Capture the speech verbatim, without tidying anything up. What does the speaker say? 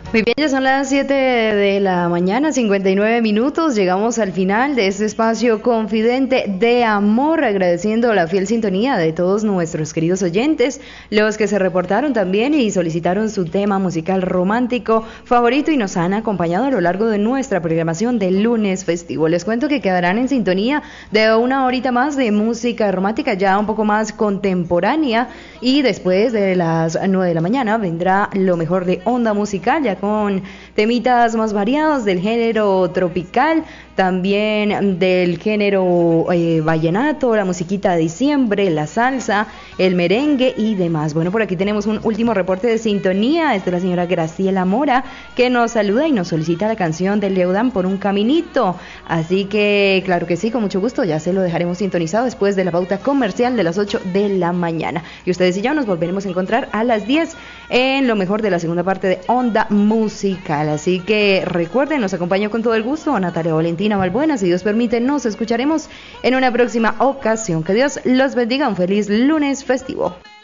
Muy bien, ya son las siete de la mañana, cincuenta y nueve minutos. Llegamos al final de este espacio confidente de amor, agradeciendo la fiel sintonía de todos nuestros queridos oyentes, los que se reportaron también y solicitaron su tema musical romántico favorito y nos han acompañado a lo largo de nuestra programación de lunes festivo. Les cuento que quedarán en sintonía de una horita más de música romántica ya un poco más contemporánea, y después de las nueve de la mañana vendrá lo mejor de Onda Musical, ya con temitas más variados del género tropical, también del género eh, vallenato, la musiquita de diciembre, la salsa, el merengue y demás. Bueno, por aquí tenemos un último reporte de sintonía, es de la señora Graciela Mora, que nos saluda y nos solicita la canción de Leodán, Por un Caminito. Así que, claro que sí, con mucho gusto, ya se lo dejaremos sintonizado después de la pauta comercial de las ocho de la mañana. Y ustedes y yo nos volveremos a encontrar a las diez en lo mejor de la segunda parte de Onda Musical. Así que recuerden, nos acompañó con todo el gusto Natalia Valentina Balbuena. Si Dios permite, nos escucharemos en una próxima ocasión. Que Dios los bendiga. Un feliz lunes festivo.